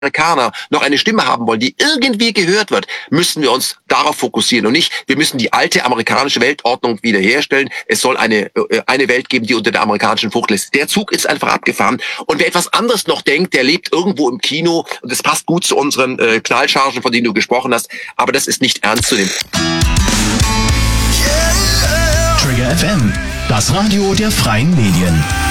Amerikaner noch eine Stimme haben wollen, die irgendwie gehört wird, müssen wir uns darauf fokussieren und nicht, wir müssen die alte amerikanische Weltordnung wiederherstellen. Es soll eine Welt geben, die unter der amerikanischen Fuchtel ist. Der Zug ist einfach abgefahren. Und wer etwas anderes noch denkt, der lebt irgendwo im Kino. Und das passt gut zu unseren Knallchargen, von denen du gesprochen hast. Aber das ist nicht ernst zu nehmen. Trigger FM, das Radio der freien Medien.